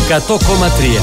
100,3.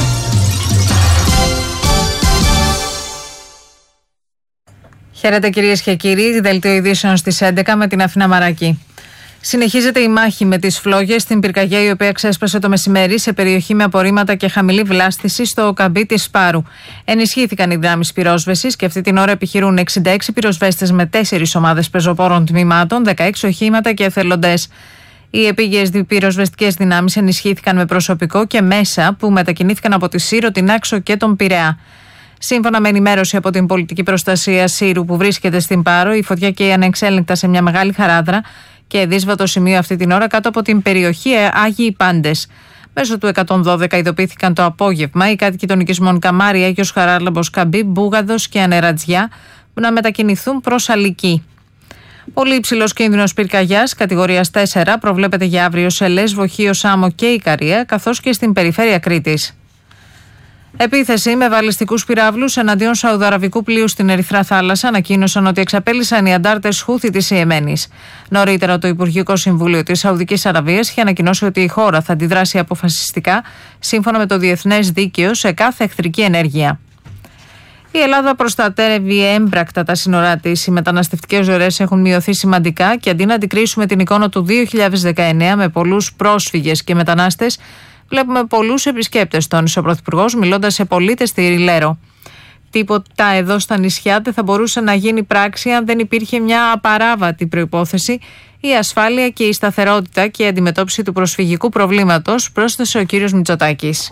Χαίρετε κυρίες και κύριοι, δελτίο ειδήσεων στις 11 με την Αθήνα Μαράκη. Συνεχίζεται η μάχη με τις φλόγες στην πυρκαγιά η οποία ξέσπασε το μεσημέρι σε περιοχή με απορρίμματα και χαμηλή βλάστηση στο καμπί της Σπάρου. Ενισχύθηκαν οι δυνάμεις πυρόσβεσης και αυτή την ώρα επιχειρούν 66 πυροσβέστες με 4 ομάδες πεζοπόρων τμήματων, 16 οχήματα και εθελοντές. Οι επίγειες πυροσβεστικές δυνάμεις ενισχύθηκαν με προσωπικό και μέσα που μετακινήθηκαν από τη Σύρο, την Άξο και τον Πειραιά. Σύμφωνα με ενημέρωση από την πολιτική προστασία Σύρου που βρίσκεται στην Πάρο, η φωτιά καίει ανεξέλεγκτα σε μια μεγάλη χαράδρα και δύσβατο σημείο αυτή την ώρα κάτω από την περιοχή Άγιοι Πάντες. Μέσω του 112 ειδοποιήθηκαν το απόγευμα οι κάτοικοι των οικισμών Καμάρι, Αίγιος Χαράλαμπος, Καμπή, Μπούγαδος και Ανερατζιά να μετακινηθούν προς Αλική. Πολύ υψηλός κίνδυνος πυρκαγιάς κατηγορίας 4 προβλέπεται για αύριο σε Λες, Βοχείο, Σάμο και Ικαρία, καθώς και στην περιφέρεια Κρήτης. Επίθεση με βαλιστικούς πυράβλους εναντίον σαουδαραβικού πλοίου στην Ερυθρά Θάλασσα ανακοίνωσαν ότι εξαπέλυσαν οι αντάρτες Χούθη της Ιεμένης. Νωρίτερα, το Υπουργικό Συμβούλιο της Σαουδικής Αραβίας είχε ανακοινώσει ότι η χώρα θα αντιδράσει αποφασιστικά σύμφωνα με το διεθνές δίκαιο σε κάθε εχθρική ενέργεια. Η Ελλάδα προστατεύει έμπρακτα τα σύνορά της. Οι μεταναστευτικές ροές έχουν μειωθεί σημαντικά και αντί να αντικρίσουμε την εικόνα του 2019 με πολλούς πρόσφυγες και μετανάστες, βλέπουμε πολλούς επισκέπτες, τόνισε ο Πρωθυπουργός, μιλώντας σε πολίτες στη Ριλέρο. Τίποτα εδώ στα νησιά δεν θα μπορούσε να γίνει πράξη αν δεν υπήρχε μια απαράβατη προϋπόθεση, η ασφάλεια και η σταθερότητα και η αντιμετώπιση του προσφυγικού προβλήματος, πρόσθεσε ο κύριος Μητσοτάκης.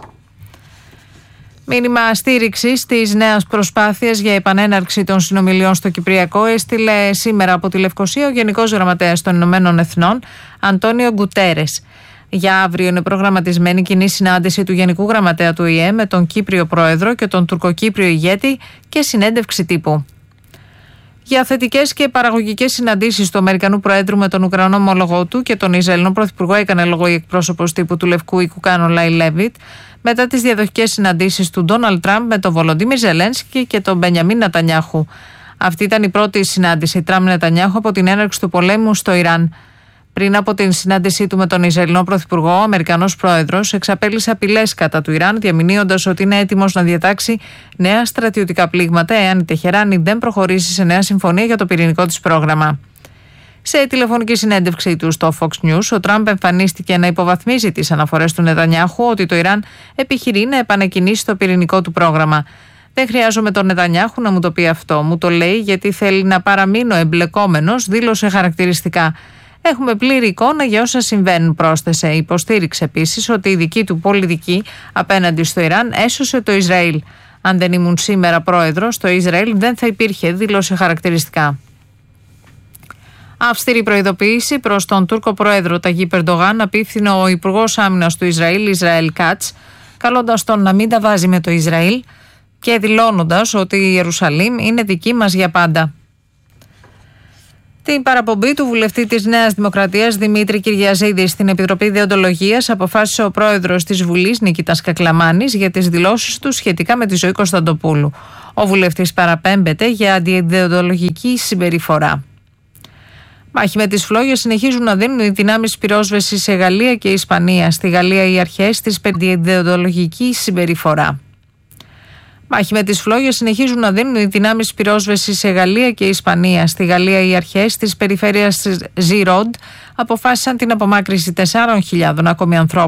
Μήνυμα στήριξης της νέας προσπάθειας για επανέναρξη των συνομιλιών στο Κυπριακό έστειλε σήμερα από τη Λευκοσία ο Γενικός Γραμματέας των Ηνωμένων Εθνών, Αντώνιο Γκουτέρες. Για αύριο είναι προγραμματισμένη κοινή συνάντηση του Γενικού Γραμματέα του ΟΗΕ με τον Κύπριο Πρόεδρο και τον Τουρκοκύπριο ηγέτη και συνέντευξη τύπου. Για θετικές και παραγωγικές συναντήσεις του Αμερικανού Προέδρου με τον Ουκρανό ομόλογό του και τον Ισραηλινό Πρωθυπουργό έκανε λόγο η εκπρόσωπος τύπου του Λευκού Οίκου Κάνολα Λέβιτ μετά τις διαδοχικές συναντήσεις του Ντόναλντ Τραμπ με τον Βολοντίμιρ Ζελένσκι και τον Μπενιαμίν Νετανιάχου. Αυτή ήταν η πρώτη συνάντηση Τραμπ-Νετανιάχου από την έναρξη του πολέμου στο Ιράν. Πριν από την συνάντησή του με τον Ισραηλινό Πρωθυπουργό, ο Αμερικανός Πρόεδρος εξαπέλυσε απειλές κατά του Ιράν, διαμηνύοντας ότι είναι έτοιμος να διατάξει νέα στρατιωτικά πλήγματα εάν η Τεχεράνη δεν προχωρήσει σε νέα συμφωνία για το πυρηνικό της πρόγραμμα. Σε τηλεφωνική συνέντευξή του στο Fox News, ο Τραμπ εμφανίστηκε να υποβαθμίζει τις αναφορές του Νετανιάχου ότι το Ιράν επιχειρεί να επανεκκινήσει το πυρηνικό του πρόγραμμα. Δεν χρειάζομαι τον Νετανιάχου να μου το πει αυτό. Μου το λέει γιατί θέλει να παραμείνω εμπλεκόμενος, δήλωσε χαρακτηριστικά. Έχουμε πλήρη εικόνα για όσα συμβαίνουν, πρόσθεσε. Υποστήριξε επίσης ότι η δική του πολιτική απέναντι στο Ιράν έσωσε το Ισραήλ. Αν δεν ήμουν σήμερα πρόεδρος, το Ισραήλ δεν θα υπήρχε, δήλωσε χαρακτηριστικά. Αυστηρή προειδοποίηση προς τον Τούρκο πρόεδρο Ταγίπ Ερντογάν απίφθινε ο Υπουργός Άμυνας του Ισραήλ, Ισραήλ Κάτς, καλώντας τον να μην τα βάζει με το Ισραήλ και δηλώνοντας ότι η Ιερουσαλήμ είναι δική μας για πάντα. Την παραπομπή του βουλευτή της Νέας Δημοκρατίας Δημήτρη Κυριαζίδη στην Επιτροπή Δεοντολογίας αποφάσισε ο πρόεδρος της Βουλής Νίκητας Κακλαμάνης για τις δηλώσεις του σχετικά με τη ζωή Κωνσταντοπούλου. Ο βουλευτής παραπέμπεται για αντιdeοντολογική συμπεριφορά. Μάχη με τις φλόγες συνεχίζουν να δίνουν οι δυνάμεις πυρόσβεσης σε Γαλλία και Ισπανία. Στη Γαλλία οι αρχές της αντιdeοντολογική συμπεριφορά. Μάχη με τις φλόγες συνεχίζουν να δίνουν οι δυνάμεις πυρόσβεσης σε Γαλλία και Ισπανία. Στη Γαλλία οι αρχές της περιφέρειας Gironde αποφάσισαν την απομάκρυνση 4.000 ακόμη ανθρώπων